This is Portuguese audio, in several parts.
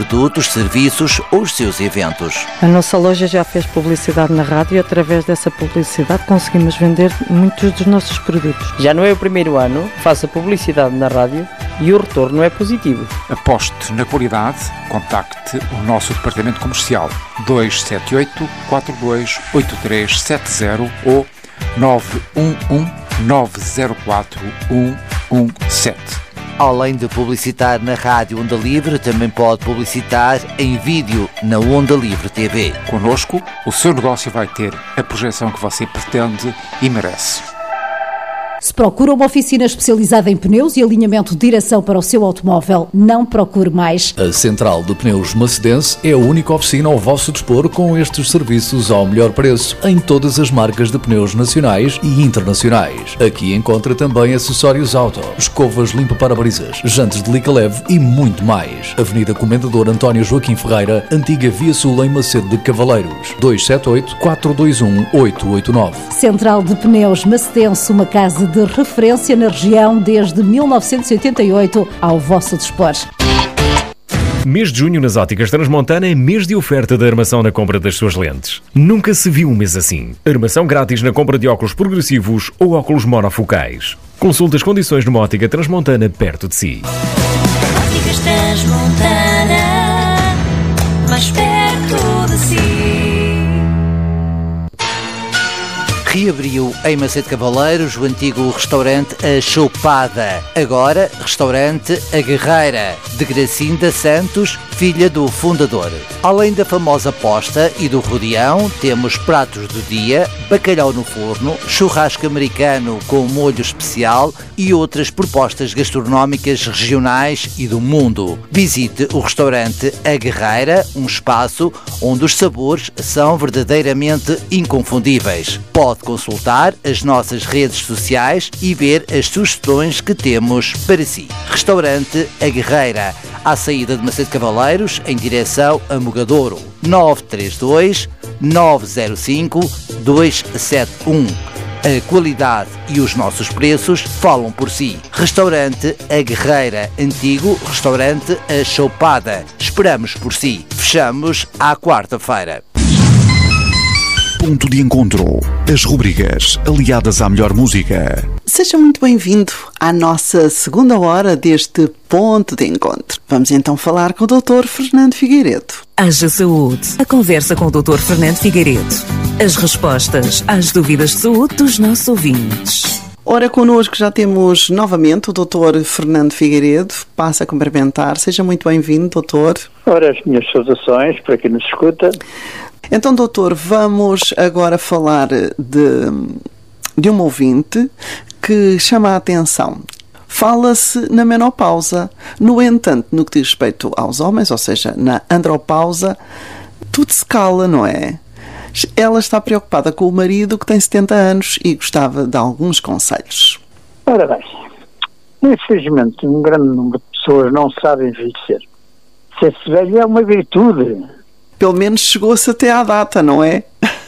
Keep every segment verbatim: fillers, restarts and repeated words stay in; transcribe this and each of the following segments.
produtos, serviços ou os seus eventos. A nossa loja já fez publicidade na rádio e através dessa publicidade conseguimos vender muitos dos nossos produtos. Já não é o primeiro ano, faça publicidade na rádio e o retorno é positivo. Aposte na qualidade, contacte o nosso departamento comercial dois sete oito, quatro dois oito três sete zero ou nove um um, nove zero quatro, um um sete. Além de publicitar na Rádio Onda Livre, também pode publicitar em vídeo na Onda Livre T V. Connosco, o seu negócio vai ter a projeção que você pretende e merece. Se procura uma oficina especializada em pneus e alinhamento de direção para o seu automóvel, não procure mais. A Central de Pneus Macedense é a única oficina ao vosso dispor com estes serviços ao melhor preço em todas as marcas de pneus nacionais e internacionais. Aqui encontra também acessórios auto, escovas limpa-parabrisas, jantes de lica leve e muito mais. Avenida Comendador António Joaquim Ferreira, Antiga Via Sul em Macedo de Cavaleiros, dois sete oito, quatro dois um, oito oito nove. Central de Pneus Macedense, uma casa de referência na região desde mil novecentos e oitenta e oito, ao vosso dispor. Mês de junho nas Óticas Transmontana é mês de oferta de armação na compra das suas lentes. Nunca se viu um mês assim. Armação grátis na compra de óculos progressivos ou óculos monofocais. Consulte as condições numa Ótica Transmontana perto de si. Óticas Transmontana, mais perto de si. Reabriu em Macedo de Cavaleiros o antigo restaurante A Chopada, agora restaurante A Guerreira, de Gracinda Santos, filha do fundador. Além da famosa posta e do rodeão, temos pratos do dia, bacalhau no forno, churrasco americano com molho especial e outras propostas gastronómicas regionais e do mundo. Visite o restaurante A Guerreira, um espaço onde os sabores são verdadeiramente inconfundíveis. Pode consultar as nossas redes sociais e ver as sugestões que temos para si. Restaurante A Guerreira, à saída de Macedo de Cavaleiros, em direção a Mogadouro. nove três dois, nove zero cinco, dois sete um. A qualidade e os nossos preços falam por si. Restaurante A Guerreira, antigo restaurante A Chopada. Esperamos por si. Fechamos à quarta-feira. Ponto de encontro. As rubricas aliadas à melhor música. Seja muito bem-vindo à nossa segunda hora deste Ponto de Encontro. Vamos então falar com o doutor Fernando Figueiredo. Haja Saúde. A conversa com o doutor Fernando Figueiredo. As respostas às dúvidas de saúde dos nossos ouvintes. Ora, connosco já temos novamente o doutor Fernando Figueiredo. Passa a cumprimentar. Seja muito bem-vindo, doutor. Ora, as minhas saudações para quem nos escuta. Então, doutor, vamos agora falar de, de um ouvinte que chama a atenção. Fala-se na menopausa. No entanto, no que diz respeito aos homens, ou seja, na andropausa, tudo se cala, não é? Ela está preocupada com o marido que tem setenta anos e gostava de alguns conselhos. Ora bem, infelizmente um grande número de pessoas não sabem envelhecer. Ser-se velho é uma virtude. Pelo menos chegou-se até à data, não é?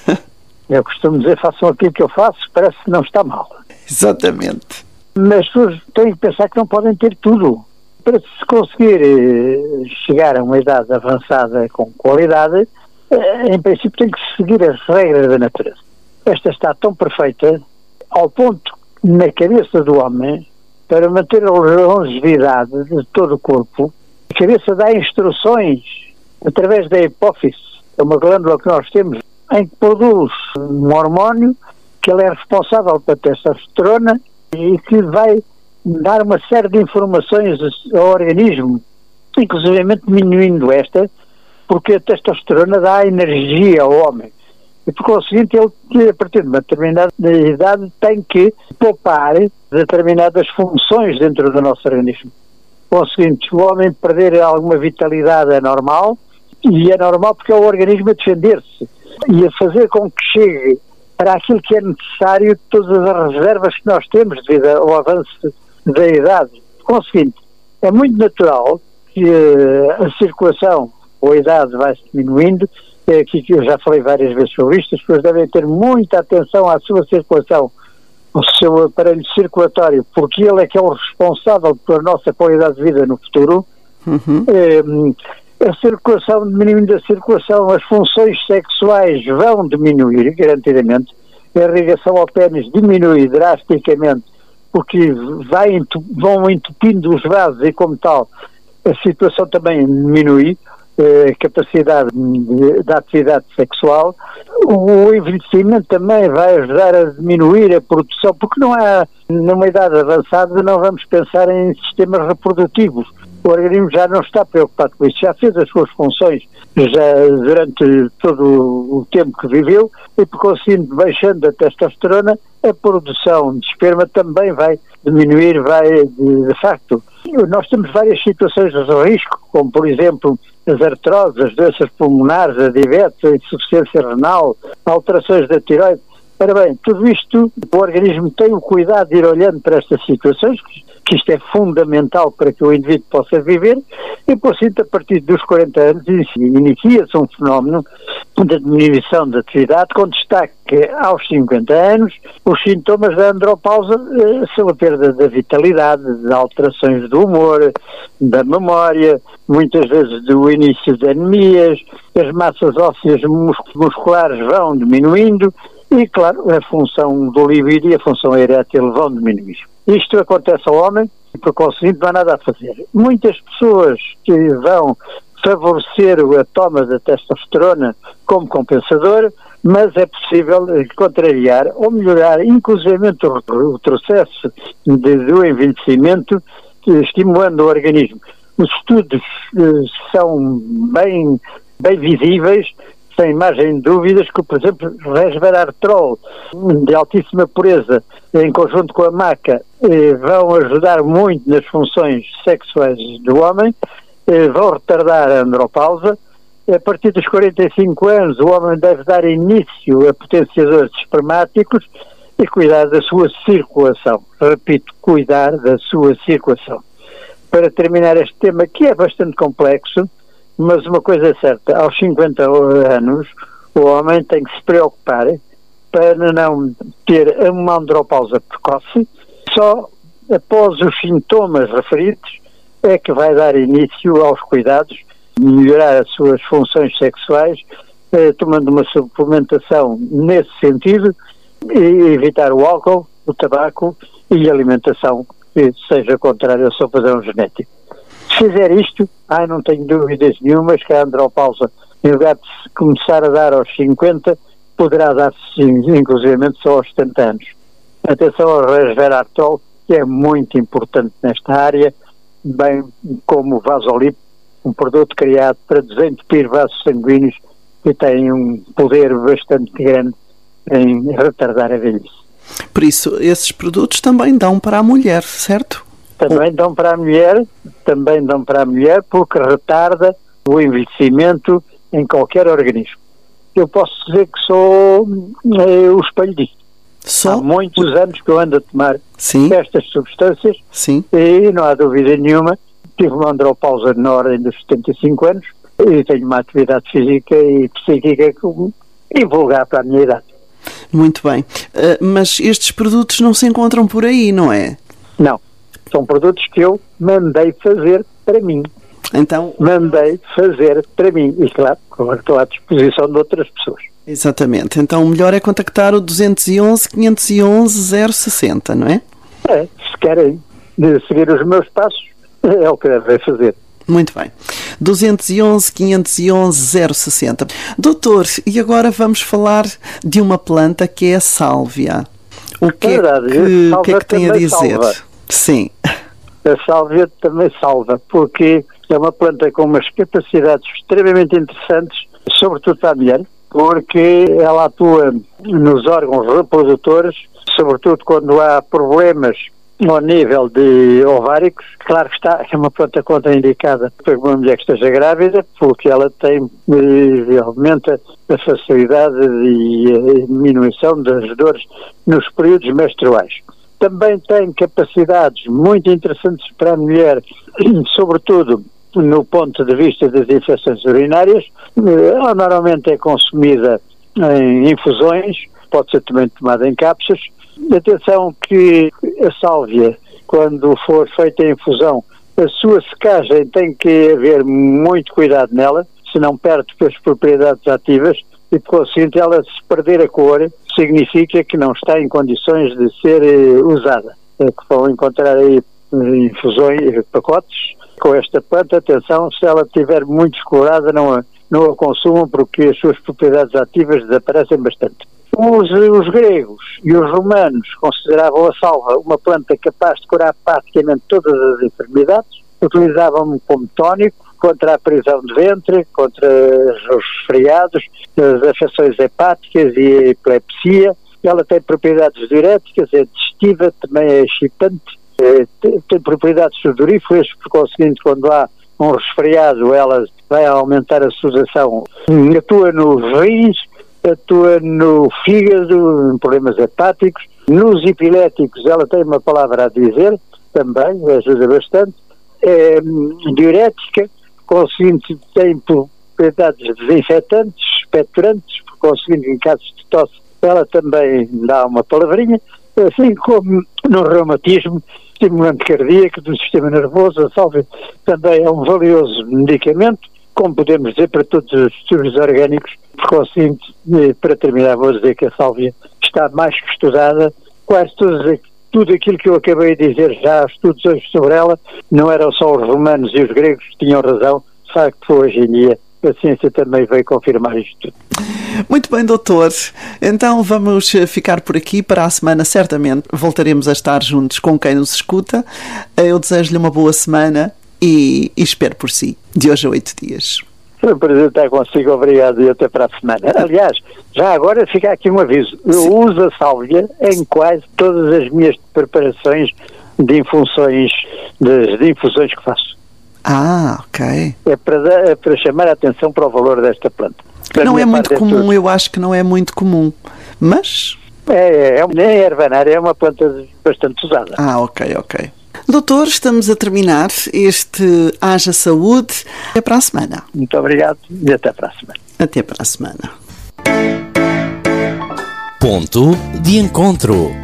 Eu costumo dizer, façam aquilo que eu faço, parece que não está mal. Exatamente. Mas as pessoas têm que pensar que não podem ter tudo. Para se conseguir eh, chegar a uma idade avançada com qualidade, eh, em princípio tem que seguir as regras da natureza. Esta está tão perfeita, ao ponto, na cabeça do homem, para manter a longevidade de todo o corpo, a cabeça dá instruções através da hipófise, é uma glândula que nós temos, em que produz um hormônio que ele é responsável pela testosterona e que vai dar uma série de informações ao organismo, inclusive diminuindo esta, porque a testosterona dá energia ao homem. E por conseguinte, ele, a partir de uma determinada idade, tem que poupar determinadas funções dentro do nosso organismo. Por conseguinte, o homem perder alguma vitalidade é normal, e é normal porque é o organismo a defender-se e a fazer com que chegue para aquilo que é necessário todas as reservas que nós temos devido ao avanço da idade. Por conseguinte, é muito natural que a circulação ou a idade vai-se diminuindo. É aqui que eu já falei várias vezes sobre isto. As pessoas devem ter muita atenção à sua circulação, ao seu aparelho circulatório, porque ele é que é o responsável pela nossa qualidade de vida no futuro. Uhum. É, A circulação, diminuindo a circulação, as funções sexuais vão diminuir, garantidamente. A irrigação ao pênis diminui drasticamente, porque vai, vão entupindo os vasos e, como tal, a situação também diminui, a capacidade da atividade sexual. O envelhecimento também vai ajudar a diminuir a produção, porque não há, numa idade avançada, não vamos pensar em sistemas reprodutivos. O organismo já não está preocupado com isso, já fez as suas funções já durante todo o tempo que viveu e, por conseguinte, baixando a testosterona, a produção de esperma também vai diminuir, vai, de, de facto. Nós temos várias situações de risco, como, por exemplo, as artroses, as doenças pulmonares, a diabetes, a insuficiência renal, alterações da tireoide. Ora bem, tudo isto, o organismo tem o cuidado de ir olhando para estas situações, que isto é fundamental para que o indivíduo possa viver, e, por isso, a partir dos quarenta anos, inicia-se um fenómeno de diminuição da atividade, com destaque aos cinquenta anos. Os sintomas da andropausa eh, são a perda da vitalidade, de alterações do humor, da memória, muitas vezes do início de anemias, as massas ósseas mus- musculares vão diminuindo, e, claro, a função do libido e a função erétil vão diminuir. Isto acontece ao homem e, por conseguinte, não há nada a fazer. Muitas pessoas que vão favorecer a toma da testosterona como compensador, mas é possível contrariar ou melhorar, inclusivamente, o retrocesso de, do envelhecimento, estimulando o organismo. Os estudos eh, são bem, bem visíveis, sem margem de dúvidas, que, por exemplo, resveratrol de altíssima pureza, em conjunto com a maca, eh, vão ajudar muito nas funções sexuais do homem, eh, vão retardar a andropausa. A partir dos quarenta e cinco anos, o homem deve dar início a potenciadores espermáticos e cuidar da sua circulação. Repito, cuidar da sua circulação. Para terminar este tema, que é bastante complexo, mas uma coisa é certa, aos cinquenta anos o homem tem que se preocupar para não ter uma andropausa precoce. Só após os sintomas referidos é que vai dar início aos cuidados, melhorar as suas funções sexuais, eh, tomando uma suplementação nesse sentido, e evitar o álcool, o tabaco e a alimentação que seja contrária ao seu padrão genético. Se fizer isto, ai, não tenho dúvidas nenhumas que a andropausa, em lugar de começar a dar aos cinquenta, poderá dar-se inclusivamente só aos setenta anos. Atenção ao resveratrol, que é muito importante nesta área, bem como o Vasolip, um produto criado para desentupir vasos sanguíneos que tem um poder bastante grande em retardar a velhice. Por isso, esses produtos também dão para a mulher, certo? Também dão para a mulher, também dão para a mulher, porque retarda o envelhecimento em qualquer organismo. Eu posso dizer que sou é, o espelho disto. Só? Há muitos anos que eu ando a tomar Sim. estas substâncias. Sim. E não há dúvida nenhuma, tive uma andropausa na ordem dos setenta e cinco anos e tenho uma atividade física e psíquica invulgar para a minha idade. Muito bem. Uh, mas estes produtos não se encontram por aí, não é? Não. São produtos que eu mandei fazer para mim. Então... Mandei fazer para mim. E, claro, estou à disposição de outras pessoas. Exatamente. Então o melhor é contactar o dois um um, quinhentos e onze, zero sessenta, não é? É. Se querem seguir os meus passos, é o que devem fazer. Muito bem. dois um um, quinhentos e onze, zero sessenta. Doutor, e agora vamos falar de uma planta que é a sálvia. O que, é, é que, o que é que tem a dizer? Salva. Sim. A sálvia também salva, porque é uma planta com umas capacidades extremamente interessantes, sobretudo para a mulher, porque ela atua nos órgãos reprodutores, sobretudo quando há problemas ao nível de ováricos. Claro que está, é uma planta contraindicada para uma mulher que esteja grávida, porque ela tem, aumenta a facilidade e a diminuição das dores nos períodos menstruais. Também tem capacidades muito interessantes para a mulher, sobretudo no ponto de vista das infecções urinárias. Ela normalmente é consumida em infusões, pode ser também tomada em cápsulas. Atenção que a sálvia, quando for feita em infusão, A sua secagem tem que haver muito cuidado nela, senão perde as propriedades ativas e, por conseguinte, ela se perder a cor, significa que não está em condições de ser uh, usada. É que vão encontrar aí infusões, pacotes com esta planta. Atenção, se ela estiver muito descolorada, não a, não a consumam, porque as suas propriedades ativas desaparecem bastante. Os, os gregos e os romanos consideravam a salva uma planta capaz de curar praticamente todas as enfermidades. Utilizavam como tónico contra a prisão de ventre, contra os resfriados, as afecções hepáticas e a epilepsia. Ela tem propriedades diuréticas, é digestiva, também é excitante, é, tem, tem propriedades sudoríferas, por conseguinte, quando há um resfriado, ela vai aumentar a sudação. Atua nos rins, atua no fígado, em problemas hepáticos. Nos epiléticos ela tem uma palavra a dizer, também ajuda bastante. É diurética, conseguinte tem propriedades desinfetantes, expectorantes, por conseguinte em casos de tosse ela também dá uma palavrinha, assim como no reumatismo, estimulante cardíaco do sistema nervoso. A sálvia também é um valioso medicamento, como podemos dizer para todos os distúrbios orgânicos. Por conseguinte, para terminar, vou dizer que a sálvia está mais que estudada. Quase tudo, tudo aquilo que eu acabei de dizer, já há estudos hoje sobre ela, não eram só os romanos e os gregos que tinham razão, de facto hoje em dia a ciência também veio confirmar isto tudo. Muito bem, doutor. Então vamos ficar por aqui. Para a semana, certamente, voltaremos a estar juntos com quem nos escuta. Eu desejo-lhe uma boa semana e, e espero por si, de hoje a oito dias. Foi um prazer estar consigo, obrigado, e até para a semana. Aliás, já agora fica aqui um aviso. Eu Sim. uso a sálvia em quase todas as minhas preparações de infusões, de, de infusões que faço. Ah, ok. É para, dar, é para chamar a atenção para o valor desta planta. Para não é muito comum, é eu acho que não é muito comum, mas... É, é, nem é ervanária, é uma planta bastante usada. Ah, ok, ok. Doutor, estamos a terminar este Haja Saúde. Até para a semana. Muito obrigado e até para a semana. Até para a semana. Ponto de encontro.